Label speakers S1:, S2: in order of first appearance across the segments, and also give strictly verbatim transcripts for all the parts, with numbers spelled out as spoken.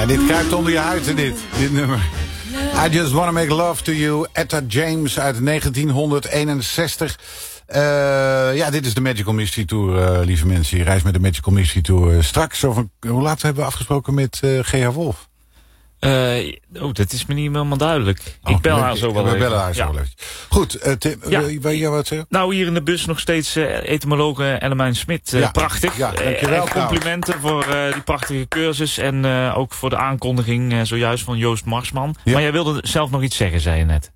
S1: En dit kruipt onder je huid, dit, dit nummer. I Just Wanna Make Love to You, Etta James uit negentien eenenzestig. Uh, ja, dit is de Magical Mystery Tour, uh, lieve mensen. Je reist met de Magical Mystery Tour. Uh, straks, over, hoe laat hebben we afgesproken met uh, G H Wolf?
S2: Uh, oh, dat is me niet helemaal duidelijk. Oh, ik bel haar zo wel
S1: we
S2: even.
S1: bellen haar zo
S2: ja.
S1: wel even. Goed, uh, Tim, ja. wil je wat zeggen?
S2: Nou, hier in de bus nog steeds uh, etymologe Ellemijn Smit. Uh, ja. Prachtig.
S1: Ja, dankjewel.
S2: Uh, complimenten voor uh, die prachtige cursus. En uh, ook voor de aankondiging uh, zojuist van Joost Marsman. Ja. Maar jij wilde zelf nog iets zeggen, zei je net.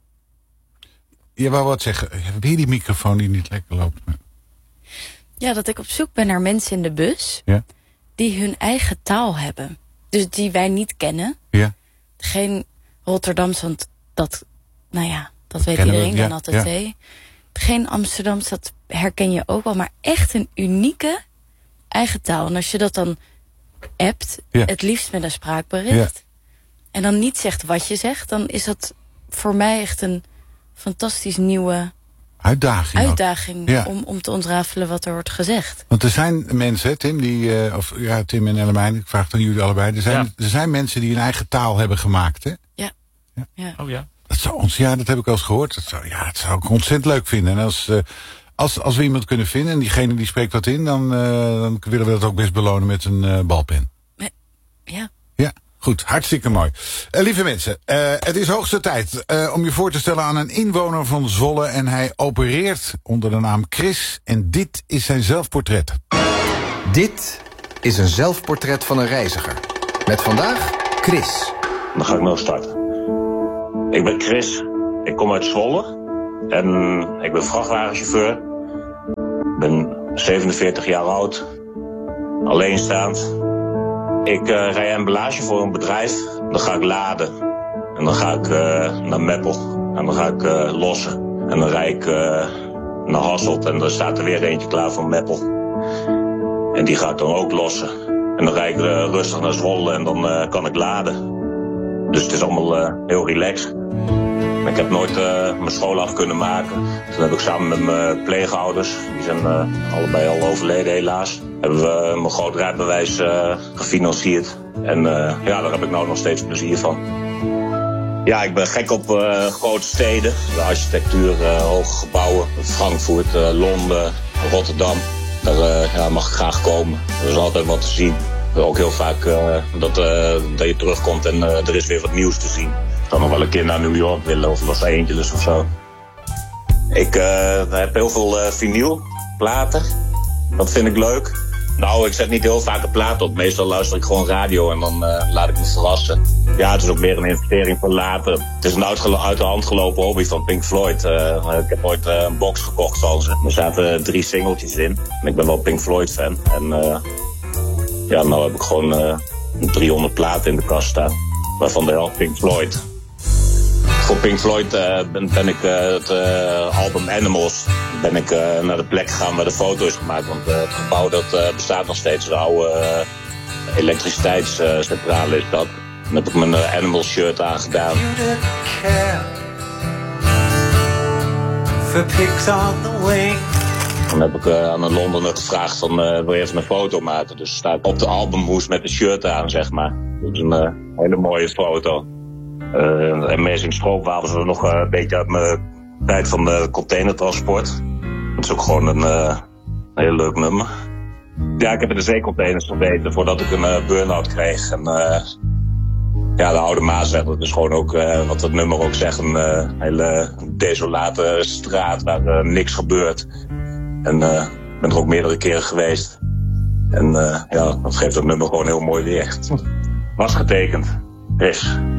S1: Je wou wat zeggen. Weer die microfoon die niet lekker loopt.
S3: Ja, dat ik op zoek ben naar mensen in de bus. Ja. Die hun eigen taal hebben. Dus die wij niet kennen.
S1: Ja.
S3: Geen Rotterdams, want dat, nou ja, dat weet kennen iedereen we, ja, dan altijd. Ja. Hey. Geen Amsterdams, dat herken je ook wel. Maar echt een unieke eigen taal. En als je dat dan appt, ja. het liefst met een spraakbericht. Ja. En dan niet zegt wat je zegt, dan is dat voor mij echt een fantastisch nieuwe
S1: uitdaging,
S3: uitdaging
S1: ja.
S3: om, om te ontrafelen wat er wordt gezegd.
S1: Want er zijn mensen, Tim, die, uh, of ja, Tim en Ellemijn, ik vraag het aan jullie allebei. Er zijn, ja. er zijn mensen die een eigen taal hebben gemaakt, hè?
S3: Ja.
S1: ja.
S3: ja.
S2: Oh ja.
S1: Dat zou ons, ja, dat heb ik wel eens gehoord. Dat zou, ja, dat zou ik ontzettend leuk vinden. En als, uh, als, als we iemand kunnen vinden en diegene die spreekt wat in, dan, uh, dan willen we dat ook best belonen met een uh, balpen.
S3: Ja.
S1: Ja. Goed, hartstikke mooi. Uh, lieve mensen, uh, het is hoogste tijd uh, om je voor te stellen aan een inwoner van Zwolle. En hij opereert onder de naam Chris. En dit is zijn zelfportret.
S4: Dit is een zelfportret van een reiziger. Met vandaag Chris.
S5: Dan ga ik nou starten. Ik ben Chris. Ik kom uit Zwolle. En ik ben vrachtwagenchauffeur. Ik ben zevenenveertig jaar oud. Alleenstaand. Ik uh, rij emballage voor een bedrijf. Dan ga ik laden. En dan ga ik uh, naar Meppel. En dan ga ik uh, lossen. En dan rijd ik uh, naar Hasselt. En dan staat er weer eentje klaar van Meppel. En die ga ik dan ook lossen. En dan rijd ik uh, rustig naar Zwolle. En dan uh, kan ik laden. Dus het is allemaal uh, heel relaxed. Ik heb nooit uh, mijn school af kunnen maken. Toen heb ik samen met mijn pleegouders, die zijn uh, allebei al overleden helaas, hebben we uh, mijn groot rijbewijs uh, gefinancierd. En uh, ja, daar heb ik nou nog steeds plezier van. Ja, ik ben gek op uh, grote steden. De architectuur, uh, hoge gebouwen. Frankfurt, uh, Londen, Rotterdam. Daar uh, ja, mag ik graag komen. Er is altijd wat te zien. Ook heel vaak uh, dat, uh, dat je terugkomt en uh, er is weer wat nieuws te zien. Ik zou nog wel een keer naar New York willen of Los Angeles of zo. Ik uh, heb heel veel uh, vinyl, platen. Dat vind ik leuk. Nou, ik zet niet heel vaak een plaat op. Meestal luister ik gewoon radio en dan uh, laat ik me verrassen. Ja, het is ook meer een investering voor later. Het is een uitgelo- uit de hand gelopen hobby van Pink Floyd. Uh, ik heb ooit uh, een box gekocht van ze. Er zaten drie singeltjes in. En ik ben wel Pink Floyd fan. En uh, ja, nou heb ik gewoon uh, driehonderd platen in de kast staan. Waarvan de helft Pink Floyd. Voor Pink Floyd uh, ben, ben ik uh, het uh, album Animals ben ik uh, naar de plek gegaan waar de foto is gemaakt. Want uh, het gebouw dat uh, bestaat nog steeds. De oude uh, elektriciteitscentrale is dat. Dan heb ik mijn uh, Animals shirt aangedaan. Dan heb ik uh, aan een Londoner gevraagd van uh, wil je even een foto maken. Dus sta ik op de albumhoes met de shirt aan, zeg maar. Dat is een uh, hele mooie foto. Uh, Amazing Stroopwafels was nog uh, een beetje uit mijn tijd van de containertransport. Dat is ook gewoon een uh, heel leuk nummer. Ja, ik heb in de zeecontainers gezeten voordat ik een uh, burn-out kreeg. En uh, ja, de oude Maas zegt, dat is gewoon ook, uh, wat het nummer ook zegt, een uh, hele desolate straat waar uh, niks gebeurt. En uh, ik ben er ook meerdere keren geweest. En uh, ja, dat geeft dat nummer gewoon heel mooi weer. Was getekend. Is.